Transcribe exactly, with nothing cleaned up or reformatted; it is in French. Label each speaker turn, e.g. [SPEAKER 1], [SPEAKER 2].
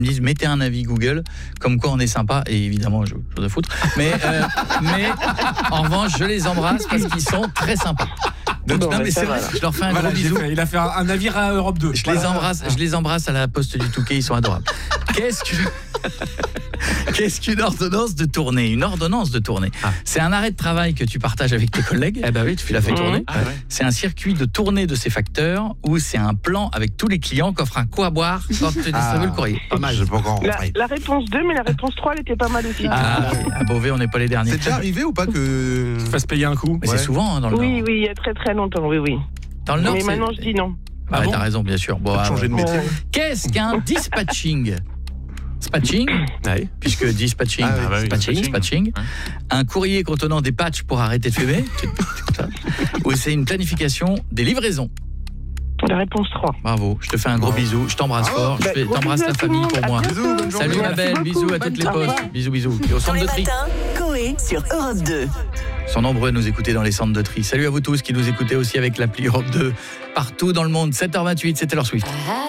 [SPEAKER 1] me disent mettez un avis Google comme quoi on est sympa et évidemment je chose à foutre mais euh, mais en revanche je les embrasse parce qu'ils sont très sympas. Donc bon, non mais c'est vrai, voilà. Je leur fais un voilà, gros bisou.
[SPEAKER 2] Fait, il a fait un, un navire à Europe deux.
[SPEAKER 1] Je
[SPEAKER 2] voilà.
[SPEAKER 1] les embrasse, je les embrasse à la poste du Touquet, ils sont adorables. Qu'est-ce que Qu'est-ce qu'une ordonnance de tournée? Une ordonnance de tournée, ah. c'est un arrêt de travail que tu partages avec tes collègues. Eh ben oui, tu l'as fait mmh. tourner. Ah ouais. C'est un circuit de tournée de ces facteurs ou c'est un plan avec tous les clients qu'offre un coup à boire quand tu distribues ah. le courrier.
[SPEAKER 3] Pas mal.
[SPEAKER 4] La, la réponse deux, mais la réponse trois, elle était pas mal aussi.
[SPEAKER 1] Ah, oui. À Beauvais, on n'est pas les derniers.
[SPEAKER 3] C'est déjà arrivé ou pas que
[SPEAKER 2] tu fasses payer un coup?
[SPEAKER 1] Mais ouais. C'est souvent hein, dans le
[SPEAKER 4] oui,
[SPEAKER 1] Nord.
[SPEAKER 4] Oui, oui, il y a très très longtemps, oui, oui.
[SPEAKER 1] Dans le Nord,
[SPEAKER 4] mais
[SPEAKER 1] c'est...
[SPEAKER 4] maintenant, je dis non.
[SPEAKER 1] Ah, ah bon, t'as raison, bien sûr. Bon, ah,
[SPEAKER 3] changer de métier.
[SPEAKER 1] Qu'est-ce qu'un dispatching? Dispatching,
[SPEAKER 2] oui.
[SPEAKER 1] Puisque dispatching, ah, oui. bah, dispatching, oui. dispatching. Ouais. Un courrier contenant des patchs pour arrêter de fumer, ou c'est une planification des livraisons?
[SPEAKER 4] La réponse trois.
[SPEAKER 1] Bravo, je te fais un gros oh. bisou, je t'embrasse oh. fort, bah, je t'embrasse ta famille pour moi.
[SPEAKER 3] Bisous, bonne
[SPEAKER 1] Salut ma belle, bisous à toutes les postes, bisous bisous. Et au centre de tri.
[SPEAKER 5] Coé sur Europe deux.
[SPEAKER 1] Ils sont nombreux à nous écouter dans les centres de tri. Salut à vous tous qui nous écoutez aussi avec l'appli Europe deux partout dans le monde. sept heures vingt-huit, c'était leur Swift.